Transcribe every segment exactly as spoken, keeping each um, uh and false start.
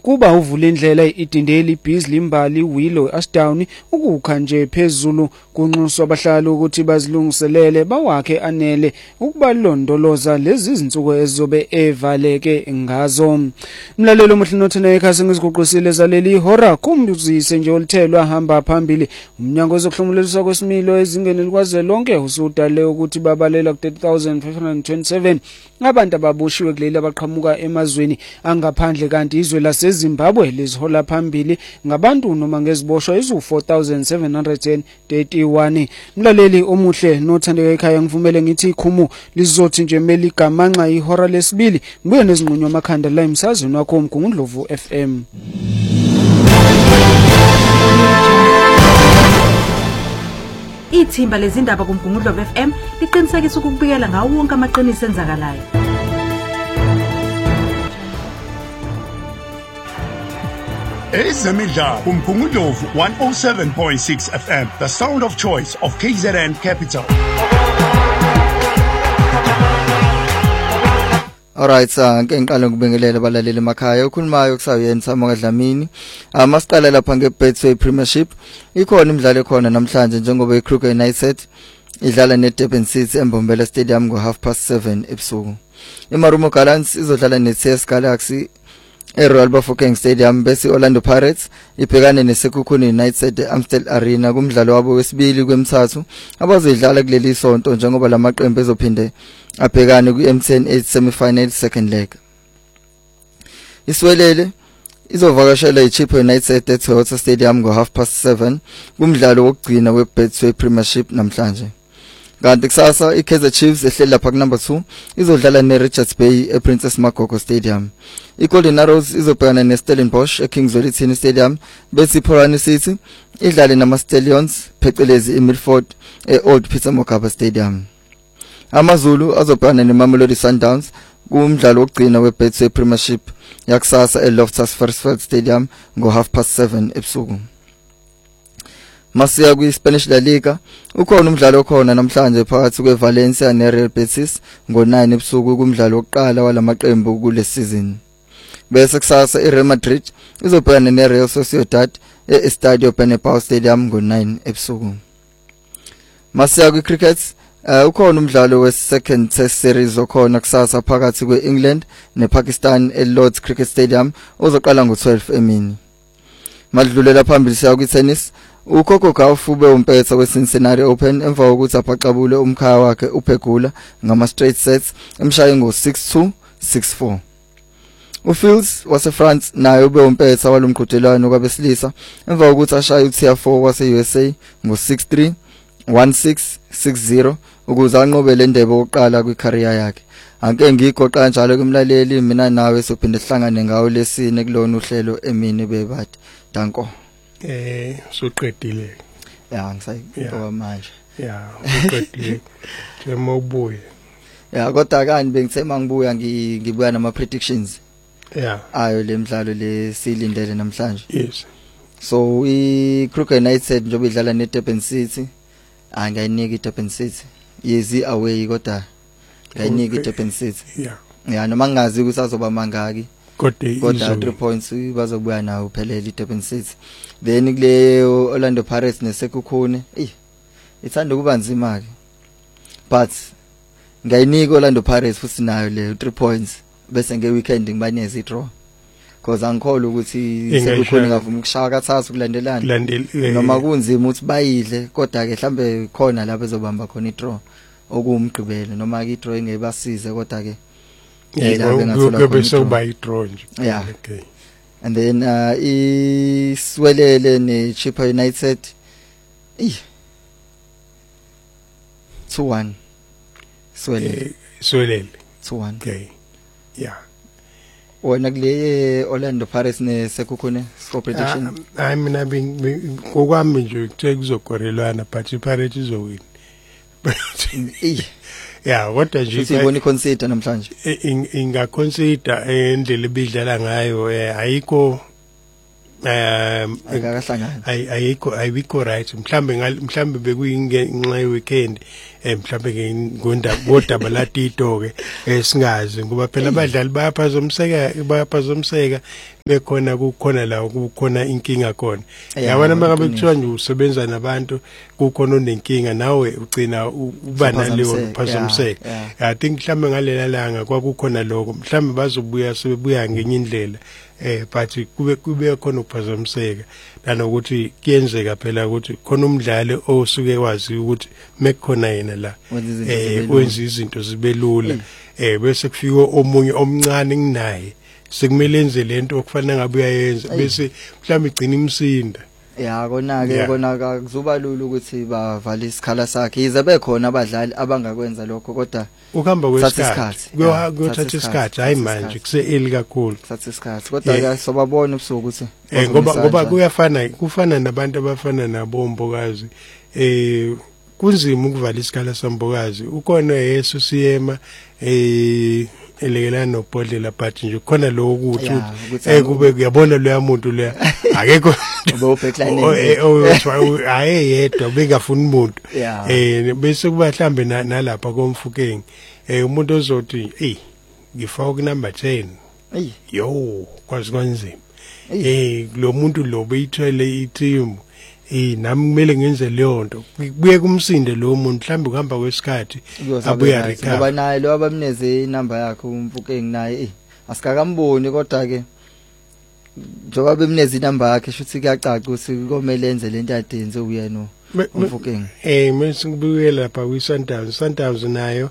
kuba uvula indlela iDindeli Beasley Mbali Willow Ashdown ukukha nje phezulu kunxuswa abahlali ukuthi bazilungiselele bawakhe anele ukubalondoloza lezi zinsuku ezobe evaleke ngazo. Mlalelo muhle nothena ekhasi ngiziguqusile zaleli hora kumbuzise nje olithelwa hamba phambili umnyango wezokuhlomulelisa kwesimilo ezingeni likwaze lonke usudale ukuthi babalela ku thirty thousand five hundred twenty-seven abantu ababushiwe kuleli abaqhamuka emazweni angaphandle kanti izwe laseZimbabwe lizihola phambili ngabantu noma ngeziboshwa izu four thousand seven hundred thirty-one. Mlaleli omuhle nothandeka ekhaya ngivumele ngithi ikhumu lizothi nje meligamanxa ihora lesibili ngibuye nezinqunywa amakhanda la emsazweni wakho uMgungundlovu F M. Ithimba lezindaba kuMgungundlovu F M liqinisekisa ukubikela ngawo wonke amaqiniso enzakalayo. Ezemidlalo kuMgungundlovu one oh seven point six F M, the sound of choice of K Z N Capital. Alright, sa ngeke ngiqale ngibingelela abalaleli emakhaya ukhulumayo kusawuyena Samuka Dlamini. Amasiqala lapha ngeBetway Premiership. Ikhona imidlalo ekhona namhlanje njengoba iKruger United idlala neDurban City eMbombela Stadium ngo half past seven ebusuku. iMarumo Gallants izodlala neT S Galaxy eRoyal Bafokeng Stadium bese Orlando Pirates ibhekane neSekhukhune United eAmstel Arena kumdlalo wabo wesibili kwemithathu abazodlala kuleli sonto njengoba lamaqembu ezophinde abhekane ku-M T N eight semi-final second leg. Iswelele izovakashela iChippa United eToyota Stadium ngo half past seven kumdlalo wokugcina weBetway Premiership namhlanje. Kanti kusasa iKaizer Chiefs ehleli lapha ku number two izodlala neRichards Bay ePrincess Makoko Stadium. iGolden Arrows izobhekana neStellenbosch eKingswell Stadium bese iPorani City idlale namaStallions phecelezi eMilford eOld Peter Mokaba Stadium. AmaZulu azobhekana neMamelodi Sundowns kumdlalo wokugcina weBetway Premiership yakusasa eLoftus Versfeld Stadium ngo half past seven ebusuku. Masiya kwiSpanish La Liga ukhona umdlalo okhona namhlanje phakathi kweValencia neReal Betis ngo nine ebusuku kumdlalo wokuqala walamaqembu kule season. Bese kusasa iReal Madrid izobhekana neReal Sociedad eStadio Bernabeu Stadium ngo nine ebusuku. Masiya kwiCricket Uh, ukhona umdlalo we-second test series okhona kusasa phakathi kwe-England nePakistan eLords Cricket Stadium ozoqala ngo-twelve emini. Madlulela phambili siya kwi-tennis uKoco Gauff ube umpetha we-Cincinnati Open emva kokuthi aphaqabule umkhaya wakhe uPegula ngama-straight sets emshaye ngo-six two six four. uFields waseFrance naye ube umpetha walomqhudelwano kwabesilisa emva kokuthi ashaye uTiafoe wase-U S A ngo-six three one six six zero ukuze anqobe le ndebe oqala kwicareer yakhe. Ake ngigoqa kanjalo kumlaleli mina nawe sophinde sihlangane ngawo lesine kulona uhlelo emini bebade. Danko. Eh soqedile. Ya ngisayibona manje. Ya soqedile. Njengoba ubuye. Ya kodwa kani bengithema ngibuya ngibuya nama predictions. Ya. Ayo le mdlalo le silindele namhlanje. Yes. So iKruger United njobe idlala neDurban City. Angayinika iDurban City. Yezi away kodwa ngayinika iDurban City. Yeah. Ya noma ngingazi ukuthi azoba mangaki. Kodwa kodwa three points bazobuya nawo phelele iDurban City. Then kule Orlando Pirates neSekhukhune. Eh. Ithanda kuba nzima ke. But ngayinika Orlando Pirates futhi nayo le three points bese nge weekend ngibaneze idraw. Because angikholwa ukuthi Sekhukhune ngavuma ukushaya kathathu kulandelana. Noma kunzima ukuthi bayidle kodwa ke mhlambe khona lapho ezobamba khona idraw okumgqibelo noma ke idraw ingebasize kodwa ke lapho ngathola khona idraw idraw nje. Yeah. Okay. And then uh iSwelele neChippa United eh two one Swelele Swelele two one. Okay. Yeah. Wena kule Orlando Pirates neSekhukhune score prediction? I mean I mean ngokwami nje kuthe kuzokorelwana but iPirates izowina. Yeah, what does you sibona iconsider namhlanje? Inga consider endlela ebidlala ngayo ayikho um akahlangana ayikho ayikho right mhlambe mhlambe bekuyingenxa yeweekend mhlambe ke ngonda bodaba latito ke esingazi ngoba phela abadlali bayaphazomseka bayaphazomseka bekhona kukhona la kukhona inkinga khona yabona mangabe kuthiwa nje usebenza nabantu kukhona onenkinga nawe ugcina uba naleyo phazamiseka I think mhlambe ngalela langa kwakukhona lokho mhlambe bazobuya sebebuya ngenye indlela eh but kube kube khona ukuphazamiseka nanokuthi kuyenzeka phela ukuthi khona umdlali osuke wazi ukuthi mekukhona yena la eh wenza izinto zibe lula eh bese kufika omunye omncane nginaye sekumele enze lento okufanele ngabe uyayenza bese mhlawumbe igcina imsinda ya kona ke kona kuzoba lula ukuthi bavale isikhala sakhe ize bekhona abadlali abangakwenza lokho kodwa ukuhamba kwesikhathi kuyothatha isikhathi hayi manje kuse-early kakhulu kuthatha isikhathi kodwa ke sobabona ubusuku ukuthi eh ngoba ngoba kuyafana kufana nabantu abafana nabombokazi eh kunzima ukuvala isikhala sambokazi ukhona yesu siyema eh elekelana nobhodlela but nje khona lo ukuthi eh kube kuyabona lo yamuntu lo akekho obopheklane aye yedwa bengafuni umuntu eh bese kuba mhlambe nalapha komfukeng eh umuntu ozothi hey ngifaka number ten yo kwazi kanzima eh lo muntu lo beyithwele i-team eh nami kumele ngenze leyo nto kubuye kumsinde lo muntu mhlambe kuhamba kwesikhathi abuya recover ngoba naye lo abamneze inamba yakhe umfukeng naye eh asikakamboni kodwa ke njoba bemneze inamba yakhe shuthi kuyacaca ukuthi komele enze lento adenze uyena umfukeng eh mase ngibuyela lapha kwi Sundowns Sundowns nayo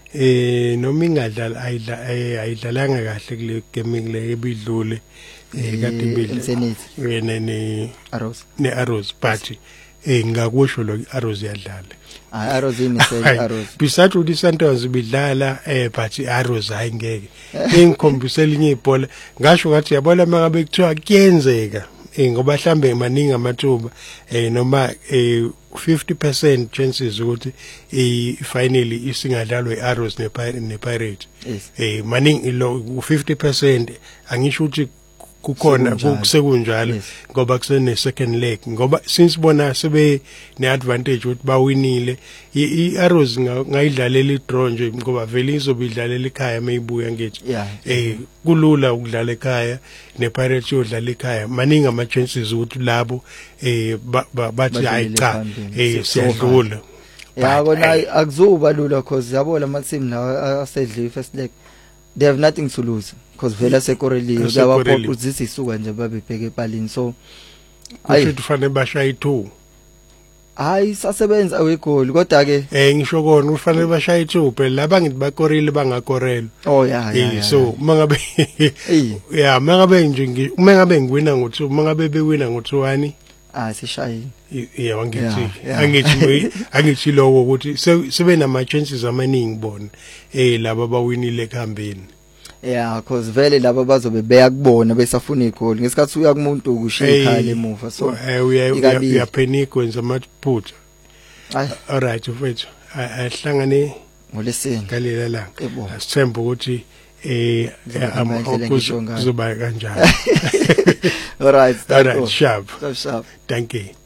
eh noma ingadlala ayidlalanga kahle kule game le ebidlule eh kade ibidlule yena ne Arrows ne Arrows but eh ngakusho lo Arrows yadlala ah Arrows imisele Arrows bisathi uthi Sundowns bidlala eh but Arrows ayingeke ingikhombisela inye ibhola ngasho ngathi yabona mangabe kuthiwa kuyenzeka eh ngoba mhlambe maningi amathuba eh noma eh fifty percent chances ukuthi eh finally isingadlalwe Arrows ne Pirates eh maningi lo fifty percent angisho ukuthi kukhona kusekunjalo ngoba kusene second leg ngoba since bona sebe ne advantage ukuthi bawinile i-Arrows ngayidlalela i-draw nje ngoba vele izobidlalela ekhaya mayibuya ngithi eh kulula ukudlala ekhaya ne-Pirates yodlala ekhaya maningi ama chances ukuthi labo eh bathi hayi cha eh siyadlula yabona akuzuba lula cause yabo lama team la asedle first leg they have nothing to lose because vela sekoreliwe kuyabaphoqa uzisi isuka nje babebheke epalini so ayi kufanele bashaye two hayi sasebenza wegoli kodwa ke eh ngisho kona ufanele bashaye two phela laba ngithi bakorile bangakorela oh ya ya so mangabe yeah mangabe nje mangabe ngiwina ngo two mangabe bewina ngo two one ah sishaye yeah wangithi angithi angithi lokho ukuthi sebe nama chances amaningi bona eh laba bawinile ekhambeni yeah cause vele laba bazobe beyakubona besafuna igoli ngesikhathi uya kumuntu ukushiya ekhaya emuva so uyapheni kwenza amaphutha all right mfethu ahlangane ngolesini kalela la asithemba ukuthi eh kuzoba kanjalo all right all right sharp sharp thank you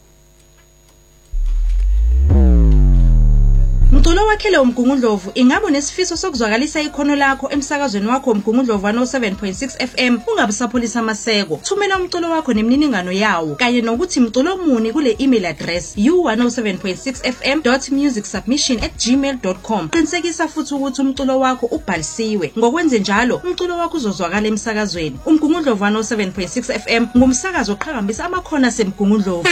Mculo wakhele uMgungundlovu ingabo nesifiso sokuzwakalisa ikhono lakho emsakazweni wakho uMgungundlovu one oh seven point six F M ungabusapholisa amaseko thumela umculo wakho nemniningano yawo kanye nokuthi mculo muni kule email address u one oh seven point six f m dot music submission at gmail dot com qinisekisa futhi ukuthi umculo wakho ubhalisiwe ngokwenze njalo umculo wakho uzozwakala emsakazweni uMgungundlovu one oh seven point six F M ngumsakazo oqhakambisa amakhono aseMgungundlovu.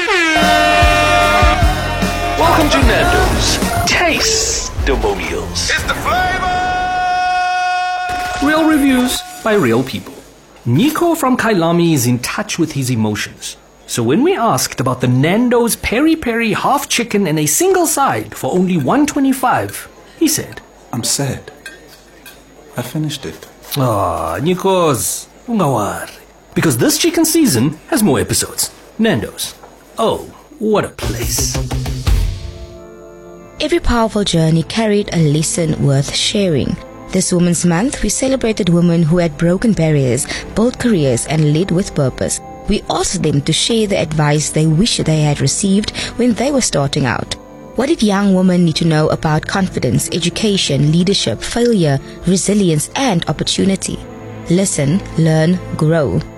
Welcome to Nando's. Taste the meals. It's the flavor! Real reviews by real people. Nico from Kailami is in touch with his emotions. So when we asked about the Nando's Peri Peri half chicken and a single side for only one twenty-five, he said, I'm sad. I finished it. Ah, Nikos, ungawari. Because this chicken season has more episodes. Nando's. Oh, what a place. Every powerful journey carried a lesson worth sharing. This Women's Month, we celebrated women who had broken barriers, built careers, and led with purpose. We asked them to share the advice they wish they had received when they were starting out. What did young women need to know about confidence, education, leadership, failure, resilience, and opportunity? Listen, learn, grow.